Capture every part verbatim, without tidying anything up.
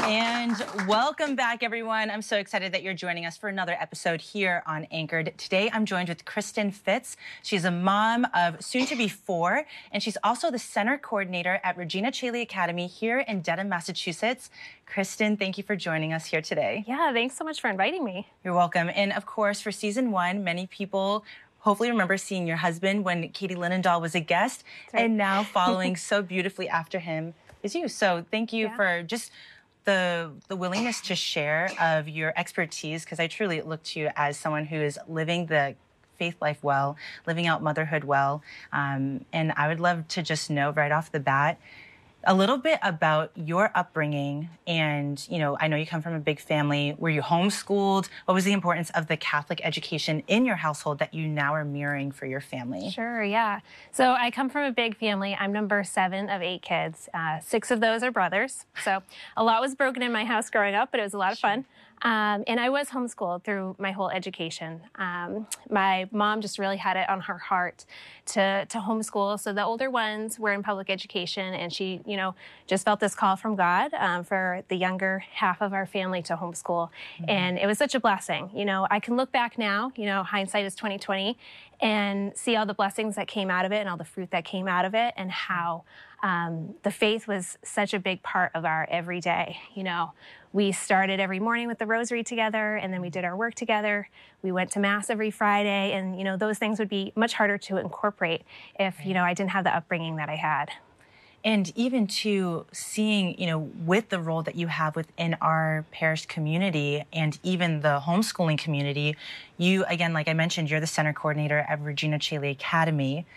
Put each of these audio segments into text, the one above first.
And welcome back, everyone. I'm so excited that you're joining us for another episode here on Anchored. Today, I'm joined with Kristen Fitz. She's a mom of soon-to-be four, and she's also the center coordinator at Regina Caeli Academy here in Dedham, Massachusetts. Kristen, thank you for joining us here today. Yeah, thanks so much for inviting me. You're welcome. And of course, for season one, many people hopefully remember seeing your husband when Katie Linendoll was a guest, right. And now following so beautifully after him is you. So thank you yeah. for just the the willingness to share of your expertise, because I truly look to you as someone who is living the faith life well, living out motherhood well. Um, and I would love to just know right off the bat a little bit about your upbringing. And, you know, I know you come from a big family. Were you homeschooled? What was the importance of the Catholic education in your household that you now are mirroring for your family? Sure, yeah. So I come from a big family. I'm number seven of eight kids. Uh, six of those are brothers. So a lot was broken in my house growing up, but it was a lot of fun. Um, and I was homeschooled through my whole education. Um, my mom just really had it on her heart to, to homeschool. So the older ones were in public education, and she, you know, just felt this call from God um, for the younger half of our family to homeschool. Mm-hmm. And it was such a blessing. You know, I can look back now, you know, hindsight is twenty twenty, and see all the blessings that came out of it and all the fruit that came out of it, and how um, the faith was such a big part of our everyday. You know, we started every morning with the rosary together, and then we did our work together. We went to Mass every Friday, and, you know, those things would be much harder to incorporate if, you know, I didn't have the upbringing that I had. And even to seeing, you know, with the role that you have within our parish community and even the homeschooling community, you, again, like I mentioned, you're the center coordinator at Regina Caeli Academy.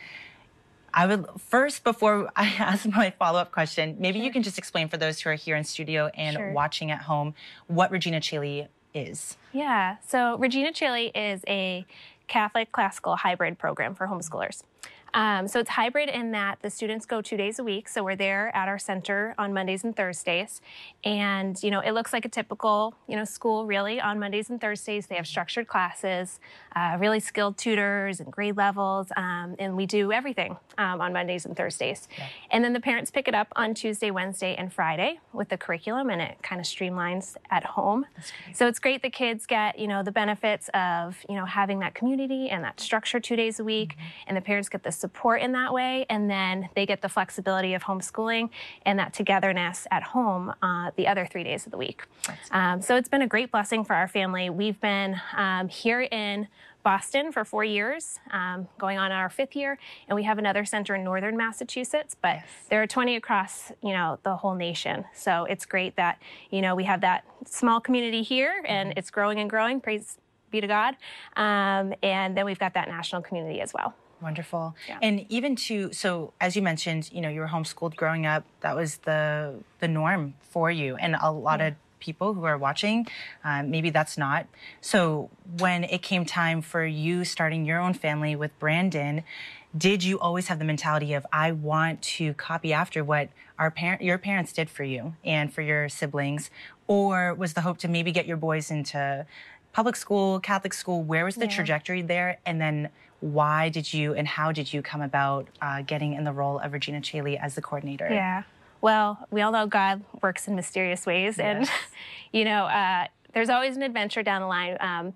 I would first, before I ask my follow-up question, maybe sure. you can just explain for those who are here in studio and sure. watching at home what Regina Caeli is. Yeah, so Regina Caeli is a Catholic classical hybrid program for homeschoolers. Um, so it's hybrid in that the students go two days a week. So we're there at our center on Mondays and Thursdays. And, you know, it looks like a typical, you know, school really. On Mondays and Thursdays, they have structured classes, uh, really skilled tutors and grade levels. Um, and we do everything um, on Mondays and Thursdays. Yeah. And then the parents pick it up on Tuesday, Wednesday, and Friday with the curriculum, and it kind of streamlines at home. So it's great the kids get, you know, the benefits of, you know, having that community and that structure two days a week, mm-hmm. and the parents get the support in that way, and then they get the flexibility of homeschooling and that togetherness at home uh, the other three days of the week. Um, so it's been a great blessing for our family. We've been um, here in Boston for four years, um, going on our fifth year, and we have another center in northern Massachusetts, but yes. there are twenty across, you know, the whole nation. So it's great that, you know, we have that small community here, and mm-hmm. it's growing and growing, praise be to God. Um, and then we've got that national community as well. Wonderful. Yeah. And even to, so as you mentioned, you know, you were homeschooled growing up. That was the the norm for you. And a lot mm-hmm. of people who are watching, um, maybe that's not. So when it came time for you starting your own family with Brandon, did you always have the mentality of, I want to copy after what our parent, your parents did for you and for your siblings? Or was the hope to maybe get your boys into public school, Catholic school? Where was the yeah. trajectory there? And then why did you and how did you come about uh, getting in the role of Regina Caeli as the coordinator? Yeah, well, we all know God works in mysterious ways. Yes. And, you know, uh, there's always an adventure down the line. Um,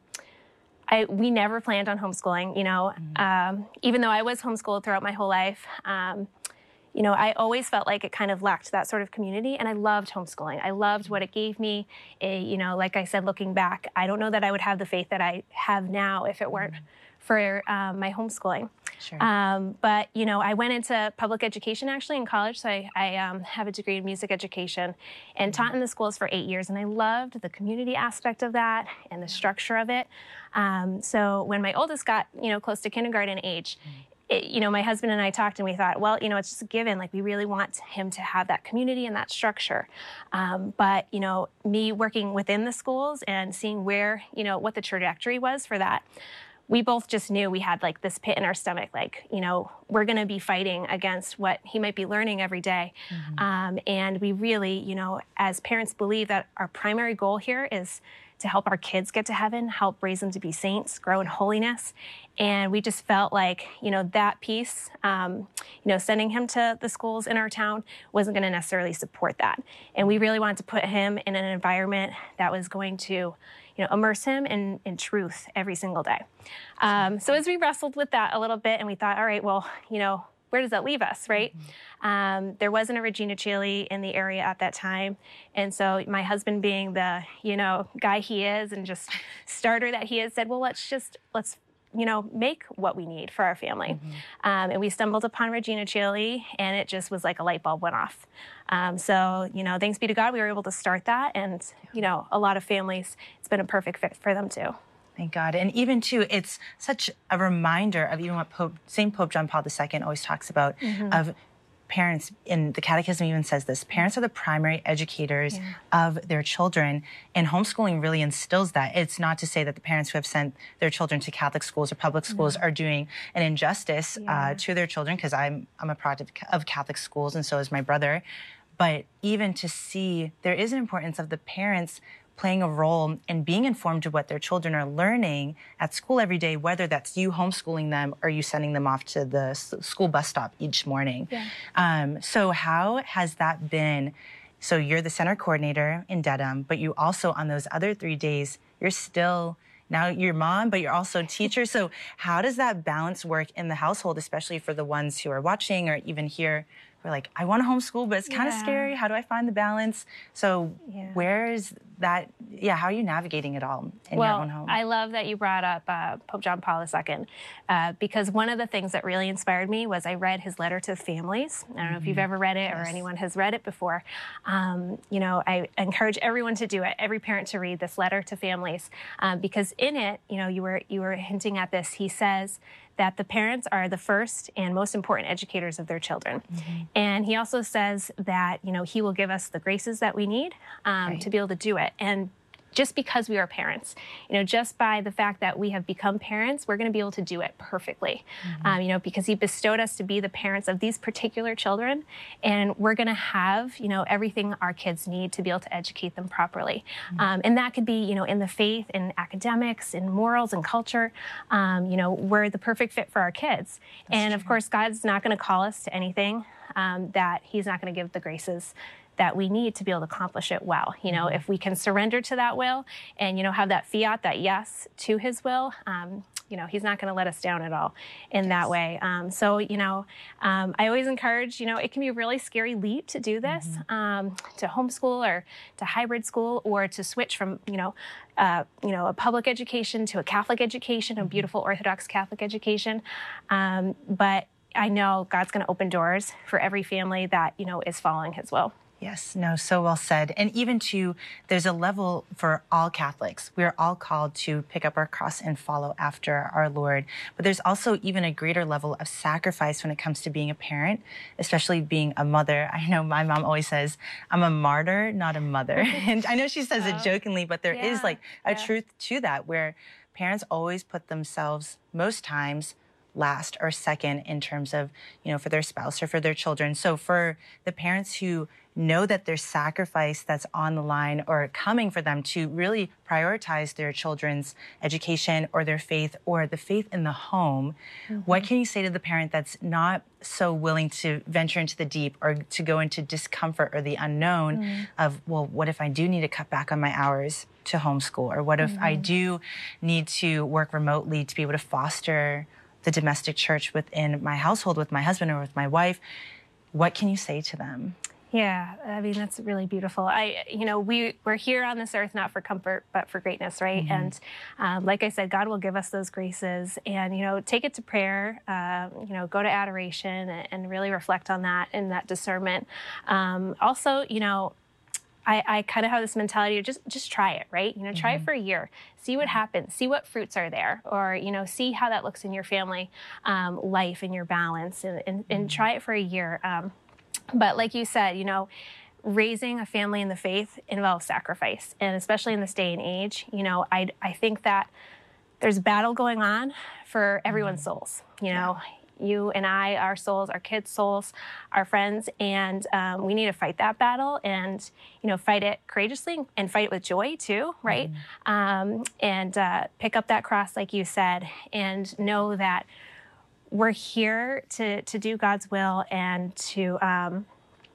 I, we never planned on homeschooling, you know, mm-hmm. um, even though I was homeschooled throughout my whole life. Um, you know, I always felt like it kind of lacked that sort of community, and I loved homeschooling. I loved what it gave me. It, you know, like I said, looking back, I don't know that I would have the faith that I have now if it weren't mm-hmm. for um, my homeschooling. Sure. Um, but, you know, I went into public education actually in college. So I, I um, have a degree in music education and mm-hmm. taught in the schools for eight years. And I loved the community aspect of that and the structure of it. Um, so when my oldest got, you know, close to kindergarten age, mm-hmm. It, you know, my husband and I talked and we thought, well, you know, it's just a given. Like, we really want him to have that community and that structure. Um, but, you know, me working within the schools and seeing where, you know, what the trajectory was for that, we both just knew we had like this pit in our stomach, like, you know, we're going to be fighting against what he might be learning every day. Mm-hmm. Um, and we really, you know, as parents believe that our primary goal here is to help our kids get to heaven, help raise them to be saints, grow in holiness. And we just felt like, you know, that piece, um, you know, sending him to the schools in our town wasn't going to necessarily support that. And we really wanted to put him in an environment that was going to, you know, immerse him in, in truth every single day. Um, so as we wrestled with that a little bit and we thought, all right, well, you know, where does that leave us, right? Mm-hmm. Um, there wasn't a Regina Chaley in the area at that time. And so my husband being the, you know, guy he is and just starter that he is said, well, let's just, let's, you know, make what we need for our family. Mm-hmm. Um, and we stumbled upon Regina Chaley and it just was like a light bulb went off. Um, so, you know, thanks be to God, we were able to start that. And, you know, a lot of families, it's been a perfect fit for them too. Thank God. And even, too, it's such a reminder of even what Pope, Saint Pope John Paul the Second always talks about, mm-hmm. of parents, and the Catechism even says this, parents are the primary educators yeah. of their children, and homeschooling really instills that. It's not to say that the parents who have sent their children to Catholic schools or public schools mm-hmm. are doing an injustice yeah. uh, to their children, because I'm, I'm a product of Catholic schools, and so is my brother. But even to see there is an importance of the parents playing a role in being informed of what their children are learning at school every day, whether that's you homeschooling them or you sending them off to the school bus stop each morning. Yeah. Um, so how has that been? So you're the center coordinator in Dedham, but you also, on those other three days, you're still, now you're mom, but you're also a teacher. So how does that balance work in the household, especially for the ones who are watching or even here? We're like, I want to homeschool, but it's kind of yeah. scary. How do I find the balance? So yeah. where is that? Yeah, how are you navigating it all in well, your own home? I love that you brought up uh, Pope John Paul the Second, uh, because one of the things that really inspired me was I read his letter to families. I don't know if you've ever read it yes. or anyone has read it before. Um, you know, I encourage everyone to do it, every parent to read this letter to families, um, because in it, you know, you were you were hinting at this. He says that the parents are the first and most important educators of their children. Mm-hmm. And he also says that, you know, he will give us the graces that we need um, right. to be able to do it. And just because we are parents, you know, just by the fact that we have become parents, we're going to be able to do it perfectly, mm-hmm. um, you know, because he bestowed us to be the parents of these particular children, and we're going to have, you know, everything our kids need to be able to educate them properly. Mm-hmm. Um, and that could be, you know, in the faith, in academics, in morals and culture. Um, you know, we're the perfect fit for our kids. That's and true. Of course, God's not going to call us to anything um, that he's not going to give the graces that we need to be able to accomplish it well. You know, mm-hmm. if we can surrender to that will and, you know, have that fiat, that yes to his will, um, you know, he's not going to let us down at all in yes. that way. Um, so, you know, um, I always encourage, you know, it can be a really scary leap to do this, mm-hmm. um, to homeschool or to hybrid school, or to switch from, you know, uh, you know, a public education to a Catholic education, mm-hmm. a beautiful Orthodox Catholic education. Um, but I know God's going to open doors for every family that, you know, is following his will. Yes, no, so well said. And even to, there's a level for all Catholics. We're all called to pick up our cross and follow after our Lord. But there's also even a greater level of sacrifice when it comes to being a parent, especially being a mother. I know my mom always says, I'm a martyr, not a mother. And I know she says oh. it jokingly, but there yeah, is like a yeah. truth to that, where parents always put themselves, most times, last or second in terms of, you know, for their spouse or for their children. So for the parents who know that there's sacrifice that's on the line or coming for them to really prioritize their children's education or their faith or the faith in the home, mm-hmm. what can you say to the parent that's not so willing to venture into the deep or to go into discomfort or the unknown mm-hmm. of, well, what if I do need to cut back on my hours to homeschool? Or what if mm-hmm. I do need to work remotely to be able to foster the domestic church within my household with my husband or with my wife? What can you say to them? Yeah, I mean, that's really beautiful. I, you know, we, we're here on this earth not for comfort, but for greatness, right? Mm-hmm. And um, like I said, God will give us those graces, and, you know, take it to prayer, um, you know, go to adoration and, and really reflect on that and that discernment. Um, also, you know, I, I kind of have this mentality of just, just try it, right? You know, try mm-hmm. it for a year, see what happens, see what fruits are there, or, you know, see how that looks in your family um, life and your balance, and, and, and try it for a year. Um, But like you said, you know, raising a family in the faith involves sacrifice. And especially in this day and age, you know, I, I think that there's a battle going on for everyone's souls. You know, you and I, our souls, our kids' souls, our friends, and um, we need to fight that battle and, you know, fight it courageously and fight it with joy too, right? Mm-hmm. um, and uh, pick up that cross, like you said, and know that we're here to, to do God's will and to, um,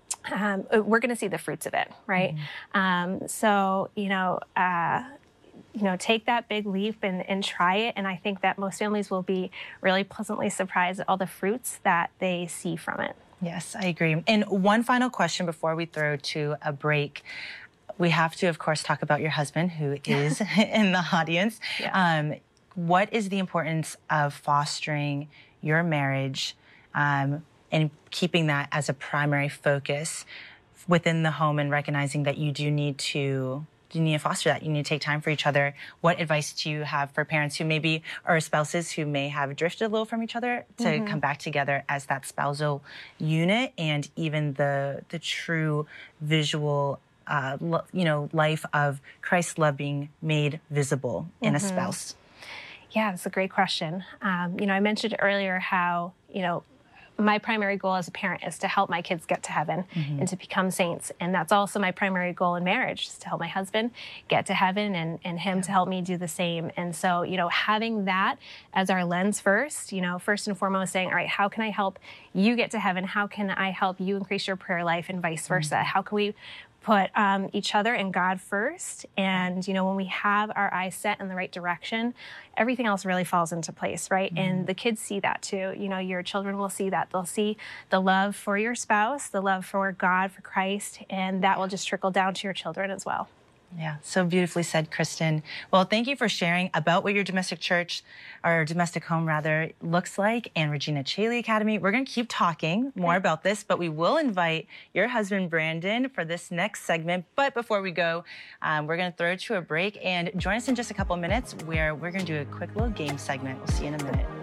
um, we're going to see the fruits of it, right? Mm-hmm. Um, so, you know, uh, you know, take that big leap and, and try it. And I think that most families will be really pleasantly surprised at all the fruits that they see from it. Yes, I agree. And one final question before we throw to a break. We have to, of course, talk about your husband, who is in the audience. Yeah. Um, what is the importance of fostering your marriage um, and keeping that as a primary focus within the home and recognizing that you do need to you need to foster that. You need to take time for each other. What advice do you have for parents who maybe, or spouses who may have drifted a little from each other to mm-hmm. come back together as that spousal unit and even the the true visual, uh, lo- you know, life of Christ's love being made visible in mm-hmm. a spouse? Yeah, that's a great question. Um, you know, I mentioned earlier how, you know, my primary goal as a parent is to help my kids get to heaven mm-hmm. and to become saints. And that's also my primary goal in marriage, is to help my husband get to heaven and, and him yeah. to help me do the same. And so, you know, having that as our lens first, you know, first and foremost saying, all right, how can I help you get to heaven? How can I help you increase your prayer life and vice versa? Mm-hmm. How can we put um, each other and God first? And, you know, when we have our eyes set in the right direction, everything else really falls into place, right? Mm-hmm. And the kids see that too. You know, your children will see that. They'll see the love for your spouse, the love for God, for Christ, and that will just trickle down to your children as well. Yeah, so beautifully said, Kristen. Well, thank you for sharing about what your domestic church, or domestic home rather, looks like, and Regina Caeli Academy. We're going to keep talking more okay. about this, but we will invite your husband, Brandon, for this next segment. But before we go, um, we're going to throw to a break and join us in just a couple of minutes where we're going to do a quick little game segment. We'll see you in a minute.